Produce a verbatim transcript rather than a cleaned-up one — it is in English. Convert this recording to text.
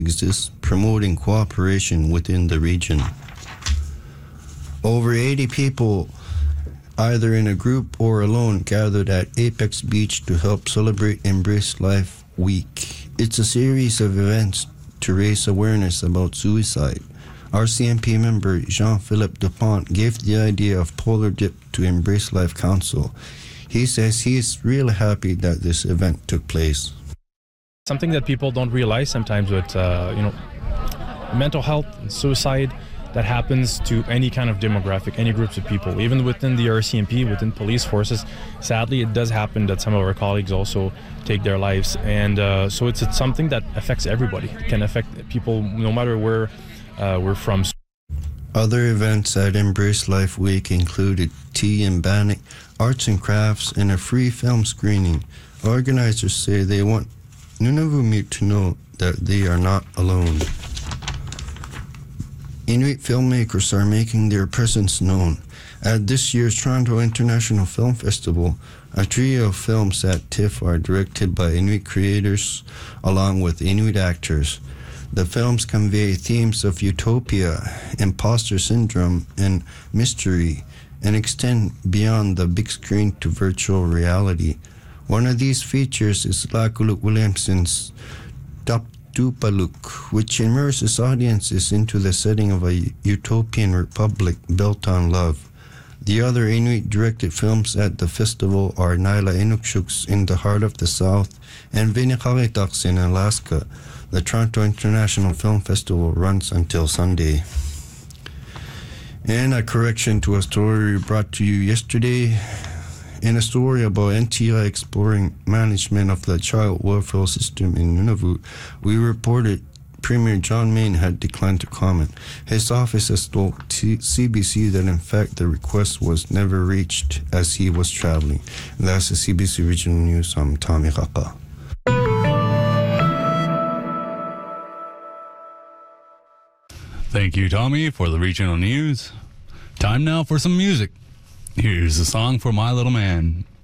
exists, promoting cooperation within the region. Over eighty people, either in a group or alone, gathered at Apex Beach to help celebrate Embrace Life Week. It's a series of events to raise awareness about suicide. R C M P member Jean-Philippe Dupont gave the idea of Polar Dip to Embrace Life Council. He says he is really happy that this event took place. Something that people don't realize sometimes with, uh, you know, mental health and suicide that happens to any kind of demographic, any groups of people, even within the R C M P, within police forces. Sadly, it does happen that some of our colleagues also take their lives. And uh, so it's, it's something that affects everybody. It can affect people no matter where uh, we're from. Other events at Embrace Life Week included tea and bannock, arts and crafts, and a free film screening. Organizers say they want Nunavumit to know that they are not alone. Inuit filmmakers are making their presence known. At this year's Toronto International Film Festival, a trio of films at TIFF are directed by Inuit creators along with Inuit actors. The films convey themes of utopia, imposter syndrome, and mystery, and extend beyond the big screen to virtual reality. One of these features is Lakuluk Williamson's Taptupaluk, which immerses audiences into the setting of a utopian republic built on love. The other Inuit-directed films at the festival are Naila Inukshuks in the Heart of the South and Viniqaritaks in Alaska. The Toronto International Film Festival runs until Sunday. And a correction to a story brought to you yesterday. In a story about N T I exploring management of the child welfare system in Nunavut, we reported Premier John Main had declined to comment. His office has told C B C that in fact the request was never reached as he was traveling. And that's the C B C Regional News. I'm Tommy Kaka. Thank you, Tommy, for the regional news. Time now for some music. Here's a song for My Little Man.